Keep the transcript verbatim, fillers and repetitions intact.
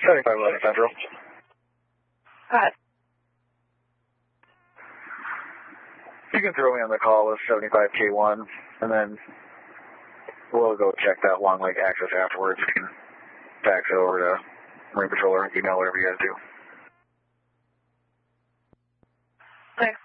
seventy-five eleven Central. Hi. You can throw me on the call with seventy-five K one, and then we'll go check that long leg access afterwards. You can fax it over to Marine Patrol or email, whatever you guys do. Thanks.